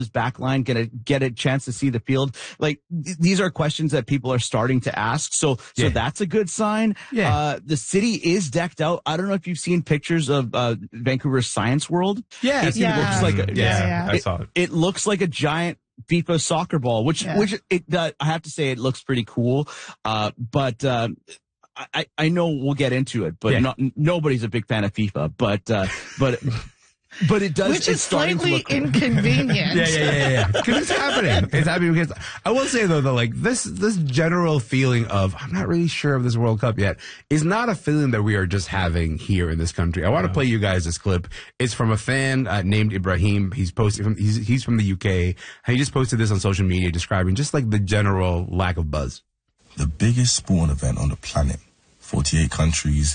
back line going to get a chance to see the field? Like, these are questions that people are starting to ask. So that's a good sign. Yeah. The city is decked out. I don't know if you've seen pictures of Vancouver's Science World. Yeah. It looks like I saw it. It looks like a giant FIFA soccer ball, which I have to say it looks pretty cool. But I know we'll get into it, but nobody's a big fan of FIFA, but it does. Which is slightly to inconvenient. Yeah. Because it's happening. It's happening because I will say though that like this general feeling of I'm not really sure of this World Cup yet is not a feeling that we are just having here in this country. I want to play you guys this clip. It's from a fan named Ibrahim. He's posting. He's from the UK. And he just posted this on social media describing just like the general lack of buzz. The biggest sporting event on the planet, 48 countries,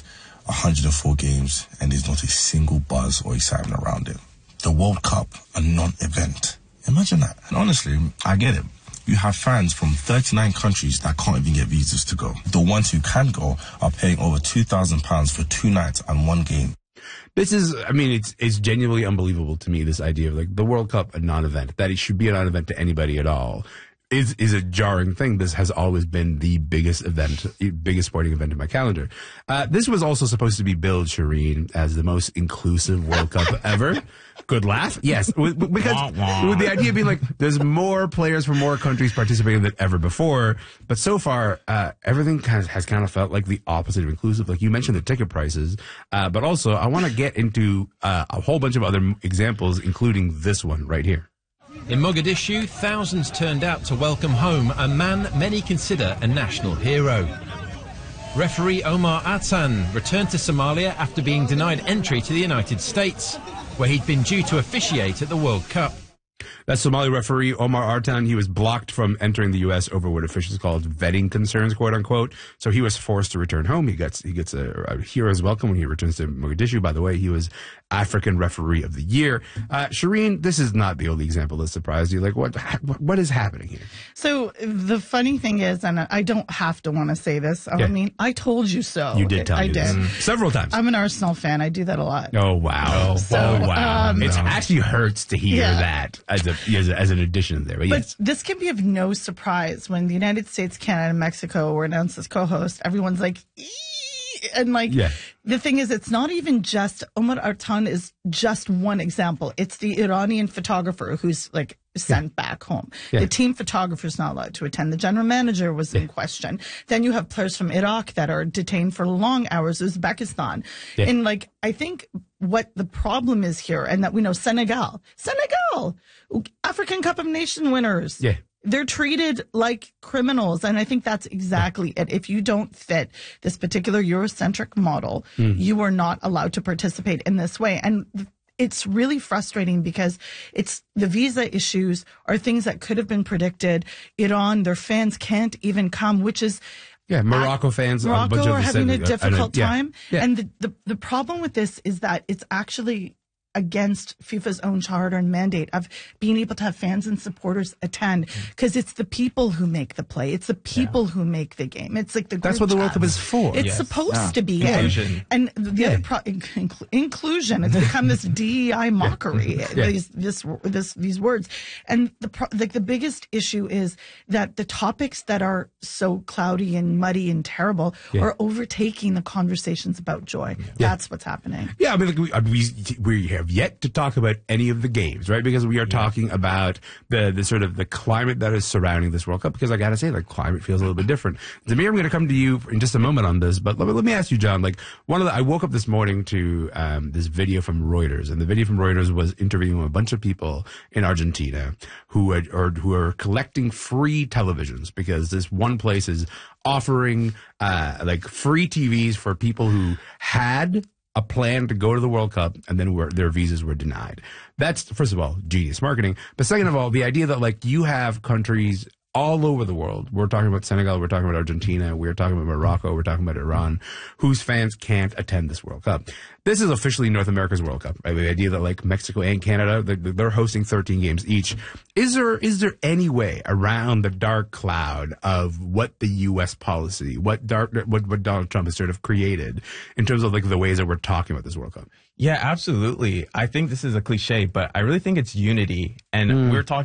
104 games, and there's not a single buzz or excitement around it. The World Cup, a non-event. Imagine that. And honestly, I get it. You have fans from 39 countries that can't even get visas to go. The ones who can go are paying over £2,000 for 2 nights and 1 game. This is, I mean, it's genuinely unbelievable to me, this idea of like the World Cup, a non-event, that it should be a non-event to anybody at all. Is a jarring thing. This has always been the biggest sporting event in my calendar. This was also supposed to be billed, Shireen, as the most inclusive World Cup ever. Good laugh? Yes. Because with the idea being like, there's more players from more countries participating than ever before. But so far, everything has kind of felt like the opposite of inclusive. Like you mentioned the ticket prices. But also, I want to get into a whole bunch of other examples, including this one right here. In Mogadishu, thousands turned out to welcome home a man many consider a national hero. Referee Omar Atan returned to Somalia after being denied entry to the United States, where he'd been due to officiate at the World Cup. That's Somali referee Omar Artan. He was blocked from entering the U.S. over what officials called vetting concerns, quote unquote. So he was forced to return home. He gets a hero's welcome when he returns to Mogadishu. By the way, he was African Referee of the Year. Shireen, this is not the only example that surprised you. Like, what is happening here? So the funny thing is, and I don't have to want to say this. I mean, I told you so. You did tell me this several times. I'm an Arsenal fan. I do that a lot. Oh wow! Wow! It actually hurts to hear that as an addition there. But this can be of no surprise when the United States, Canada, and Mexico were announced as co-host. Everyone's like, eee! And like, the thing is, it's not even just Omar Artan is just one example. It's the Iranian photographer who's like sent back home. The team photographer is not allowed to attend. The general manager was in question. Then you have players from Iraq that are detained for long hours, Uzbekistan. And like, I think what the problem is here, and that we know Senegal, African Cup of Nations winners. They're treated like criminals. And I think that's exactly it. If you don't fit this particular Eurocentric model, you are not allowed to participate in this way. And it's really frustrating because it's the visa issues are things that could have been predicted. Iran, their fans can't even come, which is Morocco fans. Morocco are having a difficult time. And the problem with this is that it's actually against FIFA's own charter and mandate of being able to have fans and supporters attend, because it's the people who make the play. It's the people who make the game. It's like that's what the World Cup is for. It's supposed to be. And the other inclusion. It's become this DEI mockery. These words. And the biggest issue is that the topics that are so cloudy and muddy and terrible are overtaking the conversations about joy. That's what's happening. I mean, we have yet to talk about any of the games, right? Because we are talking about the sort of the climate that is surrounding this World Cup. Because I got to say, like, climate feels a little bit different. Zamir, I'm going to come to you in just a moment on this, but let me ask you, John. Like, I woke up this morning to this video from Reuters, and the video from Reuters was interviewing a bunch of people in Argentina who are collecting free televisions because this one place is offering like free TVs for people who had a plan to go to the World Cup and then their visas were denied. That's, first of all, genius marketing. But second of all, the idea that like you have countries all over the world. We're talking about Senegal, we're talking about Argentina, we're talking about Morocco, we're talking about Iran, whose fans can't attend this World Cup. This is officially North America's World Cup, right? The idea that like Mexico and Canada, they're hosting 13 games each. Is there any way around the dark cloud of what the U.S. policy, what Donald Trump has sort of created in terms of like the ways that we're talking about this World Cup? Yeah, absolutely. I think this is a cliche, but I really think it's unity. And we're talking